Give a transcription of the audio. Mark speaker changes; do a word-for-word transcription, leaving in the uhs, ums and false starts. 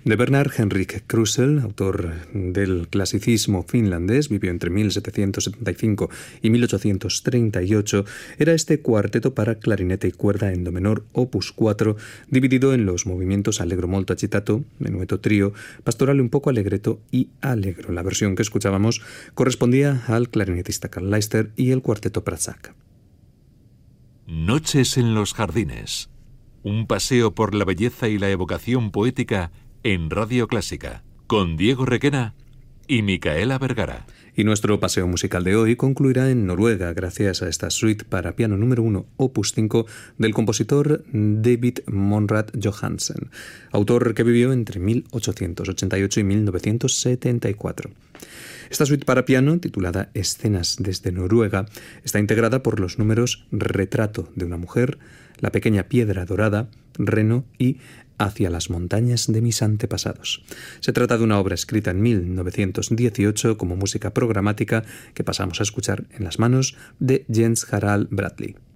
Speaker 1: De Bernard Henrik Krusell, autor del clasicismo finlandés, vivió entre mil setecientos setenta y cinco y mil ochocientos treinta y ocho, era este cuarteto para clarinete y cuerda en do menor opus cuatro, dividido en los movimientos allegro molto agitato, menueto trío, pastorale un poco allegretto y allegro. La versión que escuchábamos correspondía al clarinetista Carl Leister y el cuarteto Pratsack.
Speaker 2: Noches en los jardines. Un paseo por la belleza y la evocación poética en Radio Clásica, con Diego Requena y Micaela Vergara.
Speaker 1: Y nuestro paseo musical de hoy concluirá en Noruega gracias a esta suite para piano número uno, opus cinco, del compositor David Monrad Johansen, autor que vivió entre mil ochocientos ochenta y ocho y mil novecientos setenta y cuatro. Esta suite para piano, titulada Escenas desde Noruega, está integrada por los números Retrato de una mujer, La pequeña piedra dorada, Reno y Hacia las montañas de mis antepasados. Se trata de una obra escrita en mil novecientos dieciocho como música programática que pasamos a escuchar en las manos de Jens Harald Bradley.